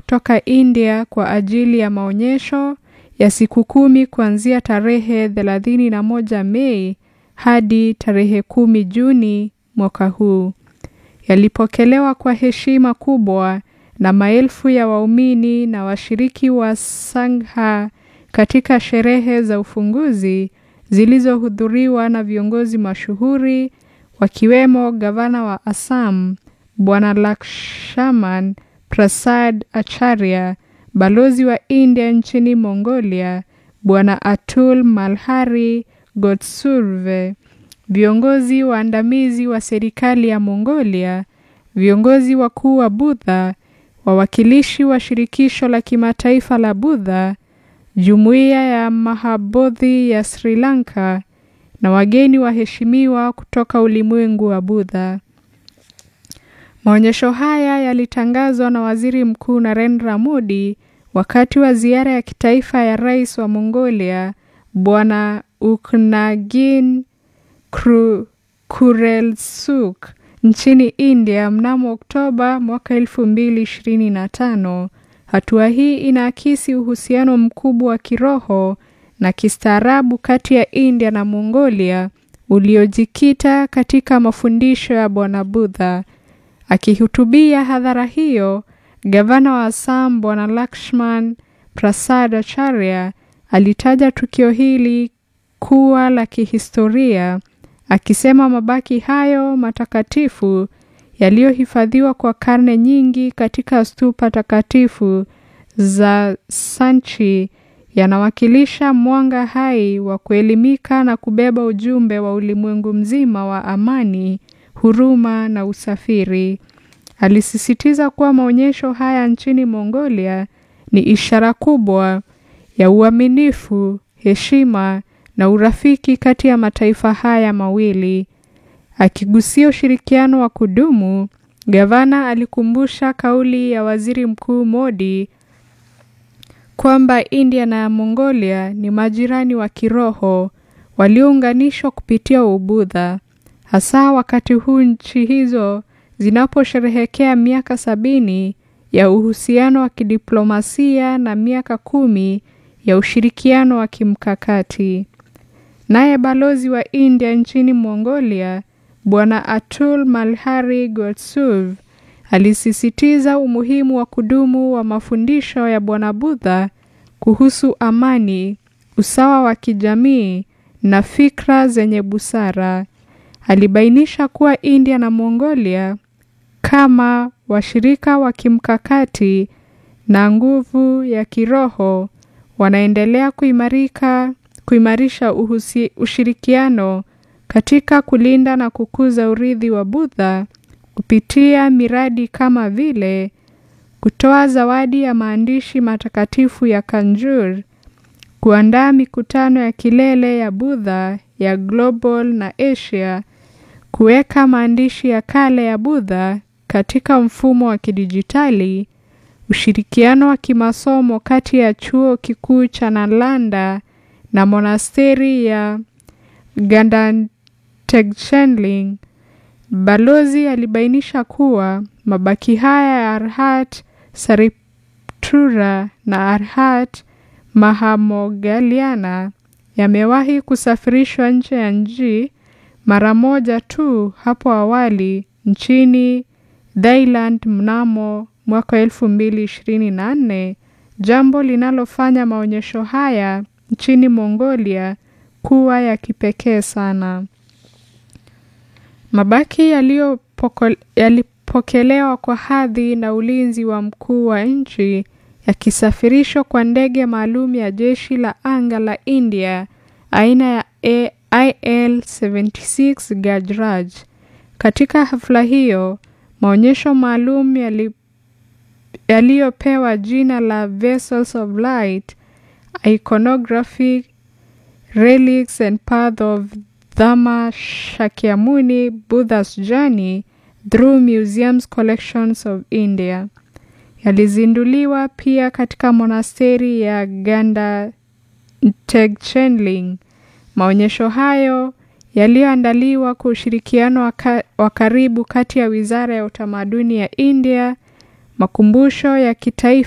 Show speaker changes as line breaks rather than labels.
kutoka India kwa ajili ya maonyesho ya siku 10 kuanzia tarehe 31 Mei hadi tarehe 10 Juni mwaka huu. Yalipokelewa kwa heshima kubwa na maelfu ya waumini na washiriki wa Sangha katika sherehe za ufunguzi zilizohudhuriwa na viongozi mashuhuri wakiwemo gavana wa Assam Bwana Lakshman Prasad Acharya, balozi wa India nchini Mongolia Bwana Atul Malhari Gotsurve, viongozi waandamizi wa serikali ya Mongolia, viongozi wakuu wa Buddha, wawakilishi wa shirikisho la kimataifa la Buddha, jumuiya ya Mahabodhi ya Sri Lanka na wageni waheshimiwa kutoka ulimwengu wa Buddha. Maonyesho haya yalitangazwa na Waziri Mkuu Narendra Modi wakati wa ziara ya kitaifa ya Rais wa Mongolia Bwana Uknagin Khurelsukh nchini India mnamo Oktoba mwaka 2025. Hatua hii inaakisi uhusiano mkubwa wa kiroho na kistaarabu kati ya India na Mongolia uliojikita katika mafundisho ya Bwana Buddha. Akihutubia hadhara hiyo, gavana wa Assam Bwana Lakshman Prasad Acharya alitaja tukio hili kuwa la kihistoria, akisema mabaki hayo matakatifu yaliyohifadhiwa kwa karne nyingi katika stupa takatifu za Sanchi yanawakilisha mwanga hai wa kuelimika na kubeba ujumbe wa ulimwengu mzima wa amani, huruma na usafiri. Alisisitiza kuwa maonyesho haya nchini Mongolia ni ishara kubwa ya uaminifu, heshima na urafiki kati ya mataifa haya mawili. Akigusia ushirikiano wa kudumu, gavana alikumbusha kauli ya Waziri Mkuu Modi kwamba India na Mongolia ni majirani wa kiroho waliounganishwa kupitia Ubudha. Hasa wakati huu nchi hizo zinaposherehekea miaka 70 ya uhusiano wa kidiplomasia na miaka 10 ya ushirikiano wa kimkakati. Naye balozi wa India nchini Mongolia Bwana Atul Malhari Gotsurve alisisitiza umuhimu wa kudumu wa mafundisho ya Bwana Buddha kuhusu amani, usawa wa kijamii na fikra zenye busara. Alibainisha kuwa India na Mongolia kama washirika wa kimkakati na nguvu ya kiroho wanaendelea kuimarisha ushirikiano katika kulinda na kukuza urithi wa Buddha kupitia miradi kama vile kutoa zawadi ya maandishi matakatifu ya Kanjur, kuandaa mikutano ya kilele ya Buddha ya Global na Asia, kuweka maandishi ya kale ya Buddha katika mfumo wa kidijitali, ushirikiano wa kimasomo kati ya chuo kikuu cha Nalanda na monasteri ya Gandantechenling. Balozi alibainisha kuwa mabaki haya ya Arhat Sariptura na Arhat Mahamogaliana yamewahi kusafirishwa nje ya nchi mara moja tu hapo awali nchini Thailand mnamo mwaka 2024, jambo linalofanya maonyesho haya nchini Mongolia kuwa ya kipekee sana. Mabaki yalipokelewa kwa hadhi na ulinzi wa mkuu wa nchi yakisafirishwa kwa ndege maalum ya jeshi la anga la India aina ya IL-76 Gajraj. Katika hafla hiyo, maonyesho maalum yaliyopewa jina la Vessels of Light, Iconography, Relics and Path of Dhamma Shakyamuni Buddha's Journey Through Museums Collections of India yalizinduliwa pia katika monasteri ya Gandantechenling. Maonyesho hayo yaliyoandaliwa kwa ushirikiano wa karibu kati ya Wizara ya Utamaduni ya India, makumbusho ya kitaifa